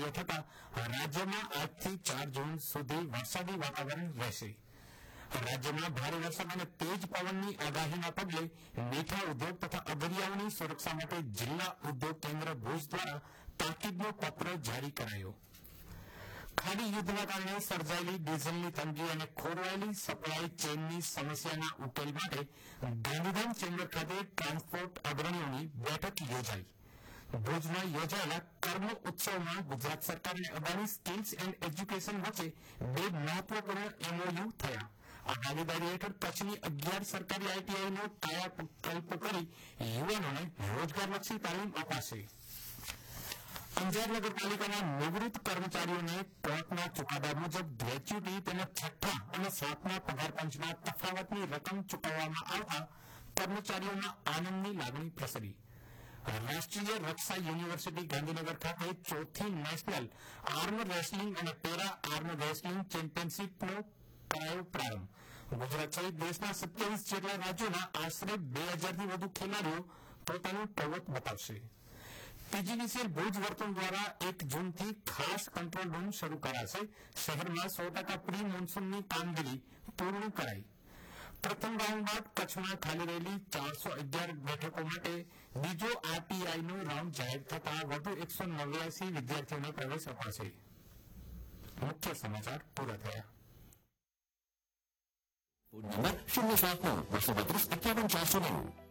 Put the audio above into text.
સક્રિય થતા રાજ્યમાં આજથી 4 જૂન સુધી વરસાદી વાતાવરણ રહેશે. રાજ્યમાં ભારે વરસાદ અને તેજ પવનની આગાહીના પગલે મીઠા ઉદ્યોગ તથા અગરિયાઓની સુરક્ષા માટે જિલ્લા ઉદ્યોગ કેન્દ્ર ભુજ દ્વારા તાકીદનો પત્ર જારી કરાયો. ખાડી યુદ્ધના કારણે સર્જાયેલી ડીઝલની તંગી અને ખોરવાયેલી સપ્લાય ચેઇનની સમસ્યાના ઉકેલ માટે ગાંધીધામ ચેમ્બર ખાતે ટ્રાન્સપોર્ટ અગ્રણીઓની બેઠક યોજાઈ. ભુજમાં યોજાયેલા કર્મ ઉત્સવમાં ગુજરાત સરકાર અને અદાણી સ્કિલ્સ એન્ડ એજ્યુકેશન વચ્ચે 2 મહત્વપૂર્ણ એમઓયુ થયા. આ ભાગીદારી હેઠળ કચ્છની 11 સરકારી આઈટીઆઈનો કાયાકલ્પ કરી યુવાનોને રોજગારલક્ષી તાલીમ અપાશે. અંજાર નગરપાલિકાના નિવૃત્ત કર્મચારીઓને કોર્ટના ચુકાદા મુજબ ગ્રેચ્યુટી તેમજ 6થા અને 7મા પગાર પંચના તફાવતની રકમ ચૂકવવામાં આવતા કર્મચારીઓમાં આનંદની લાગણી પ્રસરી. રાષ્ટ્રીય રક્ષા યુનિવર્સિટી ગાંધીનગર ખાતે 4થી નેશનલ આર્મ રેસલિંગ અને પેરા આર્મ રેસલિંગ ચેમ્પિયનશીપનો કરાયો પ્રારંભ. ગુજરાત સહિત દેશના 27 જેટલા રાજ્યોના આશરે 2000થી વધુ ખેલાડીઓ પોતાનું કૌવત બતાવશે. પીજીવીસીએલ ભુજ વર્તુળ દ્વારા 1 જૂનથી ખાસ કંટ્રોલ રૂમ શરૂ કરાશે. શહેરમાં 100% પ્રી મોન્સૂનની કામગીરી પૂર્ણ કરાઈ. પ્રથમ રાઉન્ડ બાદ કચ્છમાં ખાલી રહેલી 411 બેઠકો માટે બીજો આરટીઆઈનો રાઉન્ડ જાહેર થતા વધુ 189 વિદ્યાર્થીઓને પ્રવેશ અપાશે. મુખ્ય સમાચાર પૂરા થયા. નંબર 079 232 51 490